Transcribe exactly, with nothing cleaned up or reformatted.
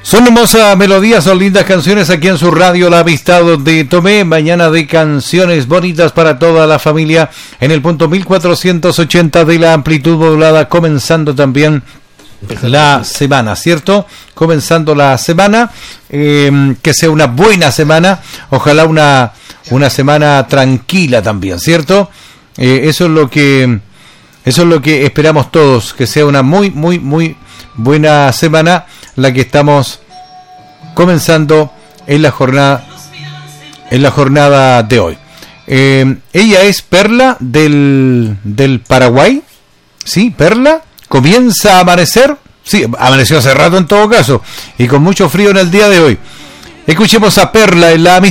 Son hermosas melodías, son lindas canciones aquí en su radio La Amistad de Tomé. Mañana de canciones bonitas para toda la familia en el punto mil cuatrocientos ochenta de la amplitud modulada, comenzando también la semana, ¿cierto? Comenzando la semana, eh, que sea una buena semana, ojalá una, una semana tranquila también, ¿cierto? Eh, eso es lo que eso es lo que esperamos todos, que sea una muy, muy, muy buena semana la que estamos comenzando en la jornada en la jornada de hoy. Eh, ella es Perla del, del Paraguay, ¿sí? Perla, comienza a amanecer, sí, amaneció hace rato en todo caso, y con mucho frío en el día de hoy. Escuchemos a Perla en la amistad.